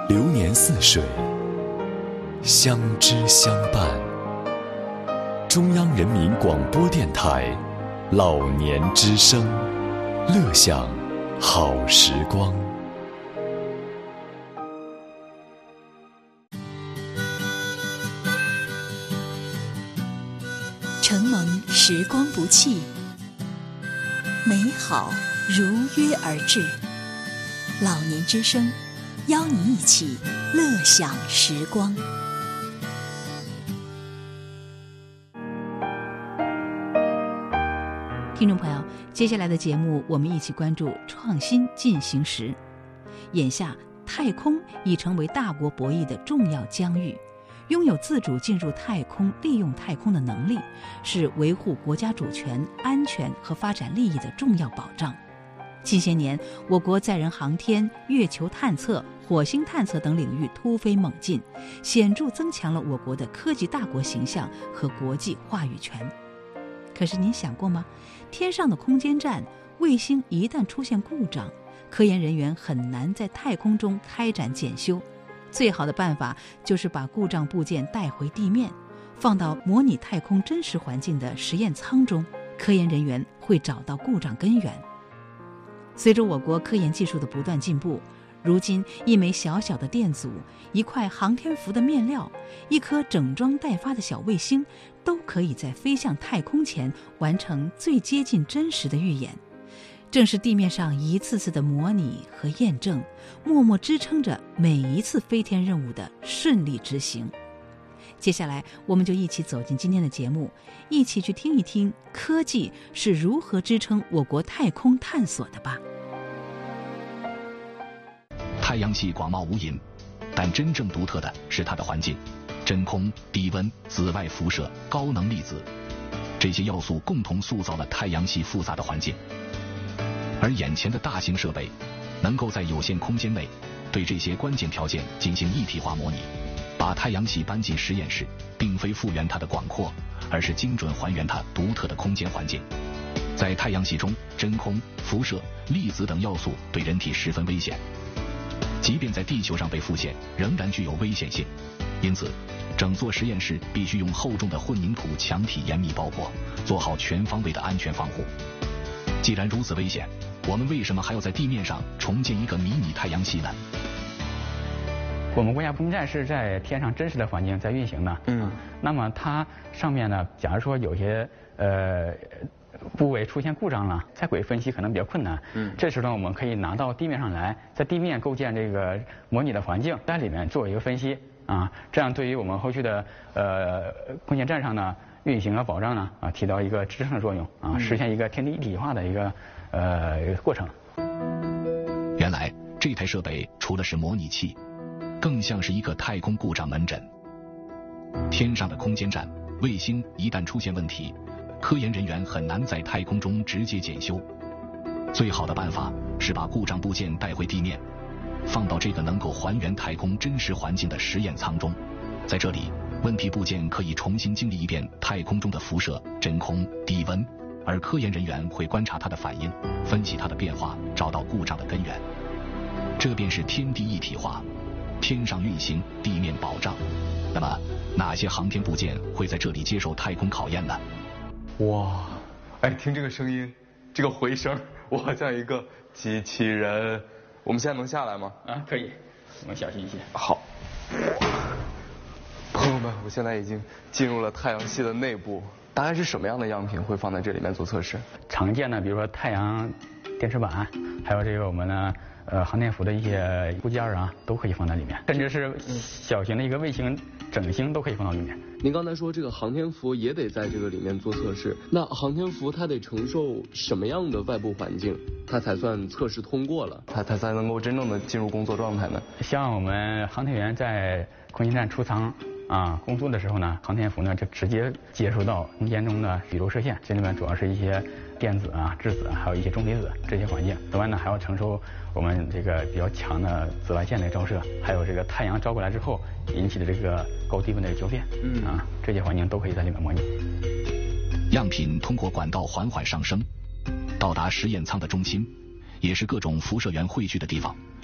流年似水，相知相伴。中央人民广播电台老年之声，乐享好时光。 承蒙时光不弃，美好如约而至。老年之声，邀你一起乐享时光。 听众朋友，接下来的节目我们一起关注创新进行时。眼下，太空已成为大国博弈的重要疆域。拥有自主进入太空、利用太空的能力，是维护国家主权、安全和发展利益的重要保障。近些年，我国载人航天、月球探测、火星探测等领域突飞猛进，显著增强了我国的科技大国形象和国际话语权。可是您想过吗？天上的空间站、卫星一旦出现故障，科研人员很难在太空中开展检修。最好的办法就是把故障部件带回地面，放到模拟太空真实环境的实验舱中，科研人员会找到故障根源。随着我国科研技术的不断进步，如今一枚小小的电阻、一块航天服的面料、一颗整装待发的小卫星，都可以在飞向太空前完成最接近真实的预演。正是地面上一次次的模拟和验证，默默支撑着每一次飞天任务的顺利执行。接下来，我们就一起走进今天的节目，一起去听一听科技是如何支撑我国太空探索的吧。 太阳系广袤无垠，但真正独特的是它的环境：真空、低温、紫外辐射、高能粒子，这些要素共同塑造了太阳系复杂的环境。而眼前的大型设备能够在有限空间内对这些关键条件进行一体化模拟，把太阳系搬进实验室，并非复原它的广阔，而是精准还原它独特的空间环境。在太阳系中，真空、辐射、粒子等要素对人体十分危险，即便在地球上被复现，仍然具有危险性。因此，整座实验室必须用厚重的混凝土墙体严密包裹，做好全方位的安全防护。既然如此危险，我们为什么还要在地面上重建一个迷你太阳系呢？ 我们国家空间站是在天上真实的环境在运行的，那么它上面呢，假如说有些部位出现故障了，在轨分析可能比较困难，这时候呢，我们可以拿到地面上来，在地面构建这个模拟的环境，在里面做一个分析啊，这样对于我们后续的空间站上呢运行和保障呢起到一个支撑的作用啊，实现一个天地一体化的一个过程。 原来这台设备除了是模拟器，更像是一个太空故障门诊。天上的空间站、卫星一旦出现问题，科研人员很难在太空中直接检修。最好的办法是把故障部件带回地面，放到这个能够还原太空真实环境的实验舱中。在这里，问题部件可以重新经历一遍太空中的辐射、真空、低温，而科研人员会观察它的反应，分析它的变化，找到故障的根源。这便是天地一体化，天上运行，地面保障。那么，哪些航天部件会在这里接受太空考验呢？ 哇，哎，听这个声音，这个回声，我好像一个机器人。我们现在能下来吗？ 啊，可以，我们小心一些。 好。朋友们，我现在已经进入了太阳系的内部，大概是什么样的样品会放在这里面做测试？ 常见的，比如说太阳电池板，还有这个我们呢航天服的一些部件啊，都可以放在里面，甚至是小型的一个卫星整星都可以放到里面。 您刚才说这个航天服也得在这个里面做测试，那航天服它得承受什么样的外部环境，它才算测试通过了，它才能够真正的进入工作状态呢？ 像我们航天员在空间站出舱工作的时候呢，航天服呢就直接接触到空间中的宇宙射线，这里面主要是一些电子质子还有一些中离子这些环境。此外呢，还要承受我们这个比较强的紫外线的照射，还有这个太阳照过来之后引起的这个高低温的交变，这些环境都可以在里面模拟。 样品通过管道缓缓上升，到达实验舱的中心，也是各种辐射源汇聚的地方。